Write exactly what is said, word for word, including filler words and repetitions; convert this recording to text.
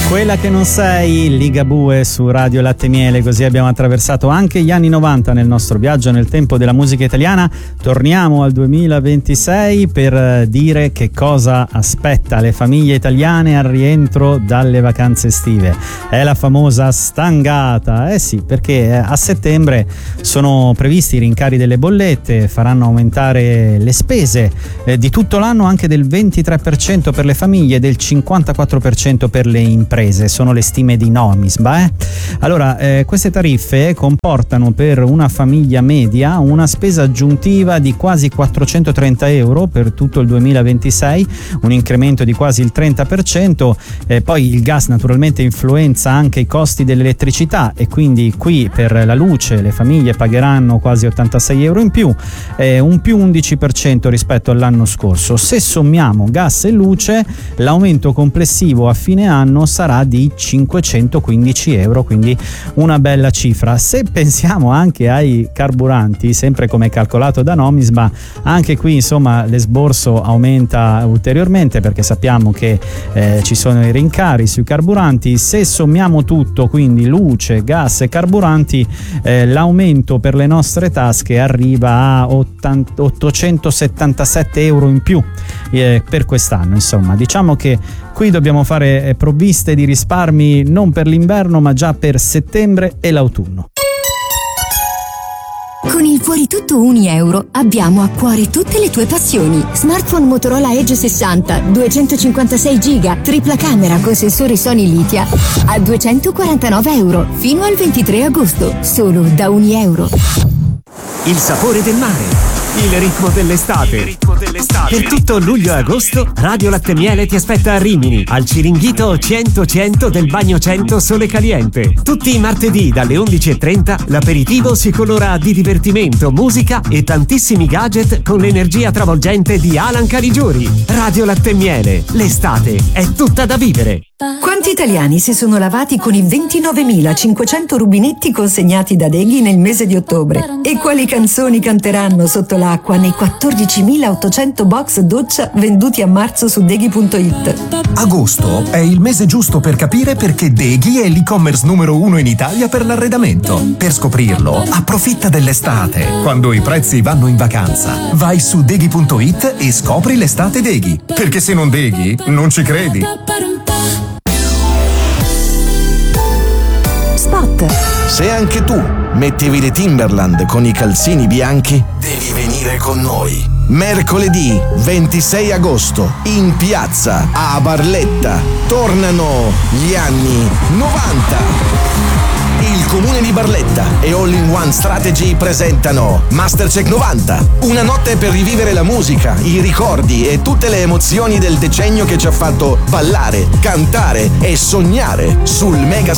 Quella che non sei, Ligabue su Radio Latte Miele. Così abbiamo attraversato anche gli anni novanta nel nostro viaggio nel tempo della musica italiana. Torniamo al duemilaventisei per dire che cosa aspetta le famiglie italiane al rientro dalle vacanze estive. È la famosa stangata. Eh sì, perché a settembre sono previsti i rincari delle bollette, faranno aumentare le spese eh, di tutto l'anno anche del ventitré per cento per le famiglie e del cinquantaquattro per cento per le imprese. Sono le stime di Nomisba. Eh? Allora, eh, queste tariffe comportano per una famiglia media una spesa aggiuntiva di quasi quattrocentotrenta euro per tutto il duemilaventisei, un incremento di quasi il trenta per cento. Eh, poi il gas naturalmente influenza anche i costi dell'elettricità e quindi qui per la luce le famiglie pagheranno quasi ottantasei euro in più, eh, un più undici per cento rispetto all'anno scorso. Se sommiamo gas e luce, l'aumento complessivo a fine anno sarà di cinquecentoquindici euro, quindi una bella cifra. Se pensiamo anche ai carburanti, sempre come calcolato da Nomisba, anche qui insomma l'esborso aumenta ulteriormente perché sappiamo che eh, ci sono i rincari sui carburanti. Se sommiamo tutto, quindi luce, gas e carburanti, eh, l'aumento per le nostre tasche arriva a ottocentosettantasette euro in più eh, per quest'anno. Insomma, diciamo che qui dobbiamo fare provviste di risparmi non per l'inverno ma già per settembre e l'autunno. Con il Fuori Tutto Uni Euro abbiamo a cuore tutte le tue passioni. Smartphone Motorola Edge sessanta, duecentocinquantasei giga, tripla camera con sensori Sony Litia a duecentoquarantanove euro fino al ventitré agosto, solo da Uni Euro. Il sapore del mare. Il ritmo dell'estate. Il ritmo dell'estate. Per tutto luglio e agosto, Radio Latte Miele ti aspetta a Rimini, al Ciringhito cento cento del Bagno cento Sole Caliente. Tutti i martedì dalle undici e trenta l'aperitivo si colora di divertimento, musica e tantissimi gadget con l'energia travolgente di Alan Caligiuri. Radio Latte Miele, l'estate è tutta da vivere. Quanti italiani si sono lavati con i ventinovemilacinquecento rubinetti consegnati da Deghi nel mese di ottobre? E quali canzoni canteranno sotto l'acqua nei quattordicimilaottocento box doccia venduti a marzo su Deghi punto it? Agosto è il mese giusto per capire perché Deghi è l'e-commerce numero uno in Italia per l'arredamento. Per scoprirlo, approfitta dell'estate, quando i prezzi vanno in vacanza. Vai su Deghi punto it e scopri l'estate Deghi. Perché se non Deghi, non ci credi. Spot. Se anche tu mettevi le Timberland con i calzini bianchi, devi venire con noi. Mercoledì ventisei agosto in piazza a Barletta tornano gli anni novanta. Il comune di Barletta e All in One Strategy presentano Mastercheck novanta, una notte per rivivere la musica, i ricordi e tutte le emozioni del decennio che ci ha fatto ballare, cantare e sognare sul mega